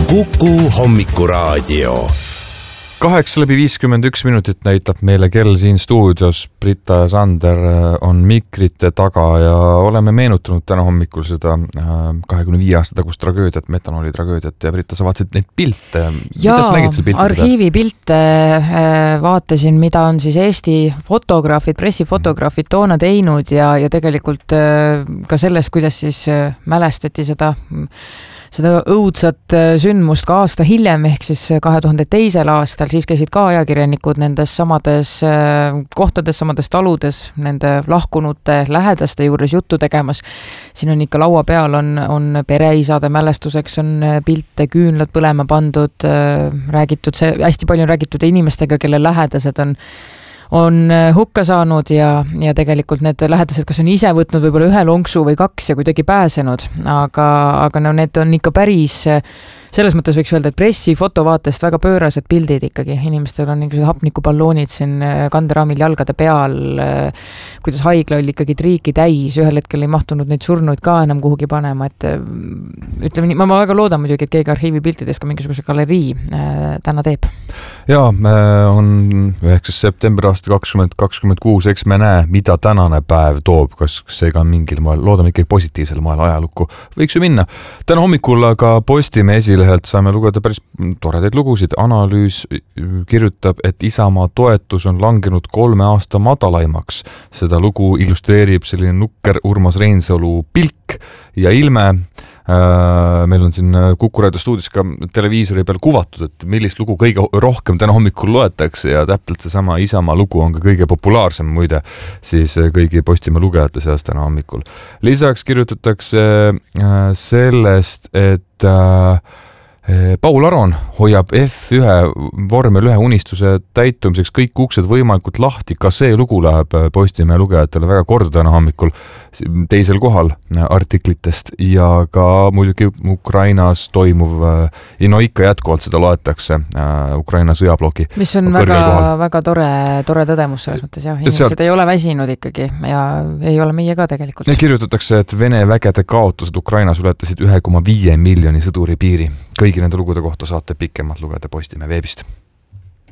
Kuku Hommikuraadio. 8:51 näitab meile kell siin stuudios. Britta ja Sander on mikrite taga ja oleme meenutanud täna hommikul seda 25 aasta tagust tragöödiat, metanooli tragöödiat. Ja Britta, sa vaatasid neid pilte. Mida sa nägid seal piltide? Arhiivipilte vaatasin, mida on siis Eesti fotograafid, pressifotograafid toona teinud ja tegelikult ka sellest, kuidas siis mälestati seda õudsat sündmust ka aasta hiljem, ehk siis 2002. aastal, siis käisid ka ajakirjanikud nendes samades kohtades, samades taludes, nende lahkunute lähedaste juures juttu tegemas. Siin on ikka laua peal on pereisade mälestuseks, on pilte, küünlad põlema pandud, räägitud, hästi palju on räägitud inimestega, kelle lähedased on hukka saanud ja tegelikult need lähedased, kas on ise võtnud võib-olla ühe lonksu või kaks ja kuidagi pääsenud, aga no need on ikka päris, selles mõttes võiks öelda, et pressi fotovaatest väga pöörased pildid ikkagi. Inimestel on niisugused hapnikuballoonid siin kanderaamil jalgade peal, kuidas haigla oli ikkagi triiki täis, ühel hetkel ei mahtunud neid surnuid ka enam kuhugi panema, et ütleme nii, ma väga loodan muidugi, et keegi arhiivipiltidest ka mingisuguse galerii täna teeb. Jaa, on 9. september aasta 2026, eks me näe, mida tänane päev toob, kas see ka mingil moel, loodame ikkagi positiivsel moel ajalukku võiks ju minna. Täna hommikul aga Postimehe esilehelt saame lugeda päris toredaid lugusid. Analüüs kirjutab, et Isamaa toetus on langenud 3 aasta madalaimaks. Seda lugu illustreerib selline nukker Urmas Reinsalu pilk ja ilme. Meil on siin Kuku Raadio stuudios ka televiisori peal kuvatud, et millist lugu kõige rohkem täna hommikul loetakse ja täpselt seesama Isamaa lugu on ka kõige populaarsem muide siis kõigi Postimehe lugejate seas täna hommikul. Lisaks kirjutatakse sellest, et Paul Aron hoiab F1 vormel 1 unistuse täitumiseks kõik uksed võimalikult lahti. Ka see lugu läheb Postimehe lugejatele väga korda täna hommikul teisel kohal artiklitest ja ka muidugi Ukrainas toimuv, no ikka jätkuvalt seda loetakse, Ukraina sõjabloki. Mis on väga tore tõdemus selles mõttes, jah. Inimesed ei ole väsinud ikkagi ja ei ole meie ka tegelikult. Kirjutatakse, et Vene vägede kaotused Ukrainas ületasid 1,5 miljoni sõduri piiri. Kõigi nende lugude kohta saate pikemalt lugeda Postimehe veebist.